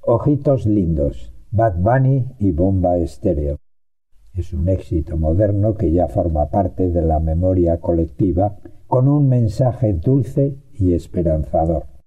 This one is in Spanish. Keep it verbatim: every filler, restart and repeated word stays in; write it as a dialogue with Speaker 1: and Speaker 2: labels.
Speaker 1: Ojitos lindos, Bad Bunny y Bomba Estéreo. Es un éxito moderno que ya forma parte de la memoria colectiva con un mensaje dulce y esperanzador.